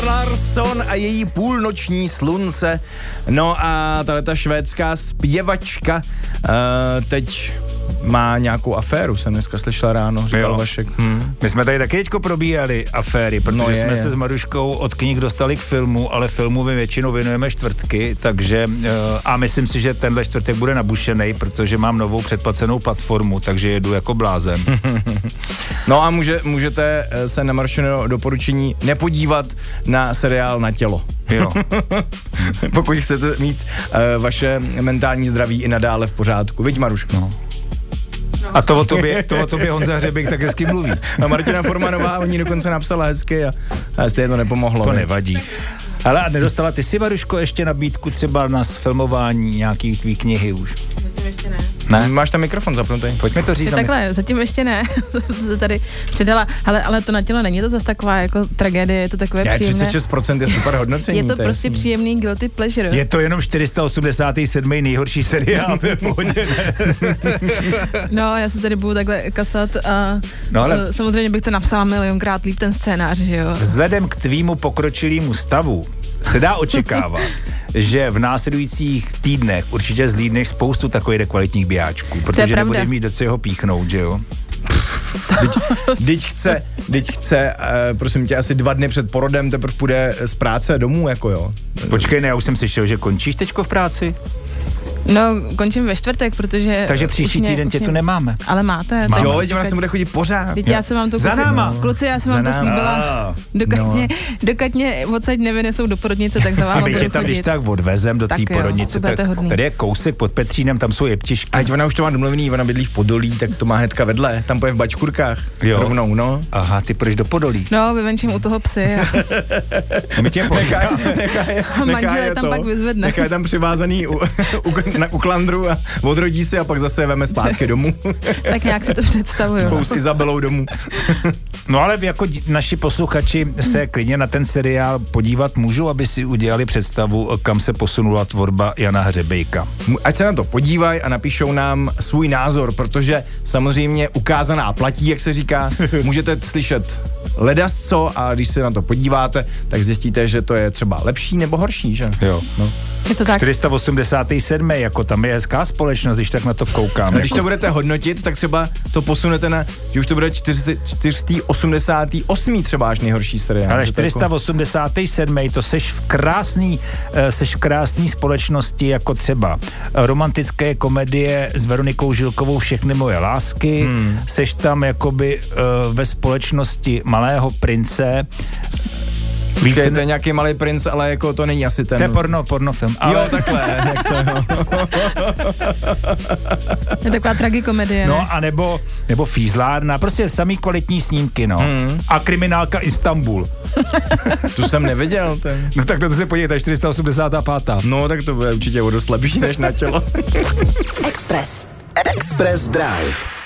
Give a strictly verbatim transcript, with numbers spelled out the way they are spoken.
Larsson a její půlnoční slunce. No a tato švédská zpěvačka uh, teď má nějakou aféru, jsem dneska slyšel ráno, říkal Vašek. Hmm. My jsme tady taky teďko probíhali aféry, protože no je, jsme je. se s Maruškou od knih dostali k filmu, ale filmu my většinou věnujeme čtvrtky, takže uh, a myslím si, že tenhle čtvrtek bude nabušenej, protože mám novou předplacenou platformu, takže jedu jako blázen. No a může, můžete se na Marušino doporučení nepodívat na seriál Na tělo. Jo. Pokud chcete mít uh, vaše mentální zdraví i nadále v pořádku. Viď, Maruško? No. A to o tobě, to o tobě Honza Hřebík tak hezky mluví. A Martina Formanová o ní dokonce napsala hezky a, a stejně to nepomohlo. To ne? nevadí. Ale a nedostala ty si, Maruško, ještě nabídku třeba na sfilmování nějaký tvý knihy už? Zatím ještě ne. Ne? Máš tam mikrofon zapnutý. Pojďme to říct. Je takhle, zatím ještě ne. Jsem se tady přidala, ale, ale to Na tělo není to zase taková jako tragédie, je to takové Ne, příjemné. třicet šest procent je super hodnocení. Je to, to prostě je příjemný guilty pleasure. Je to jenom čtyři sta osmdesát sedm nejhorší seriál, to je pohodě, ne? No, já se tady budu takhle kasat a no, ale... samozřejmě bych to napsala milionkrát líp ten scénář, že jo. Vzhledem k tvýmu pokročilému stavu se dá očekávat, že v následujících týdnech určitě zlídneš spoustu takových kvalitních bijáčků, protože nebudeš mít do čeho píchnout, že jo? Teď chce, teď chce, uh, prosím tě, asi dva dny před porodem teprve půjde z práce domů, jako jo. Počkej, ne, já už jsem slyšel, že končíš teďko v práci? No, končím ve čtvrtek, protože... Takže příští týden tě tu nemáme. Ale máte. Máme. Jo, teď ona se bude chodit pořád. Teď já jsem vám to... Za kluci, náma. Kluci, já jsem vám to slíbila. Dokud, no. mě, dokud mě odsaď nevynesou do porodnice, tak za váma budu chodit. A my tě tam když tak odvezem do té porodnice, tak tady je kousek pod Petřínem, tam jsou jeptišky. Ať ona už to má domluvený, ona bydlí v Podolí, tak to má hnedka vedle, tam poje v Bačkurkách. Jo. Rovnou, no. Aha, ty půjdeš do Podolí. No, vyvenčím u toho psy. A... my tě pohlídáme. Manžel tam pak vyzvedne. Nechá je tam přivázaný u, u, na, u klandru a odrodí se a pak zase veme zpátky domů. Tak nějak si to představuju. Spolu s Izabelou domů. No ale jako naši posluchači se klidně na ten seriál podívat můžou, aby si udělali představu, kam se posunula tvorba Jana Hřebejka. Ať se na to podívají a napíšou nám svůj názor, protože samozřejmě ukázaná platí, jak se říká. Můžete slyšet ledasco a když se na to podíváte, tak zjistíte, že to je třeba lepší nebo horší, že? Jo. No. Je to tak. čtyři sta osmdesát sedm, jako tam je hezká společnost, když tak na to koukám. A když jako... to budete hodnotit, tak třeba to posunete na, že už to bude čtyři sta osmdesát osm třeba až nejhorší seriál. Ale čtyři sta osmdesát sedm, to seš v krásný, seš v krásný společnosti, jako třeba romantické komedie s Veronikou Žilkovou Všechny moje lásky, hmm. seš tam jakoby uh, ve společnosti Malého prince. Více to je nějaký Malý princ, ale jako to není asi ten... To je porno, pornofilm. Ale... Jo, takhle, jak to jo. Je taková tragikomedie. No ne? a nebo, nebo Fízlárna, prostě samý kvalitní snímky, no. Hmm. A Kriminálka Istanbul. Tu jsem neviděl. Ten. No tak to se podívejte, čtyři sta osmdesát pět. No tak to bude určitě o dost lepší než Na tělo. Express. Express Drive.